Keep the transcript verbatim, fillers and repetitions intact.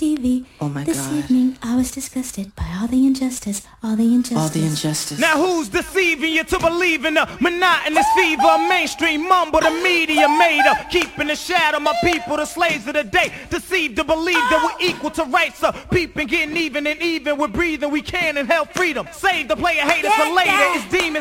T V. Oh my this God. evening I was disgusted by all the injustice, all the injustice. All the injustice. Now who's deceiving you to believe in the monotonous fever? Mainstream mumble, the media made up. Keeping the shadow, my people, the slaves of the day. Deceived to believe that we're equal to rights. So peeping, getting even and even. We're breathing, we can inhale freedom. Save the player haters for later. It's demons.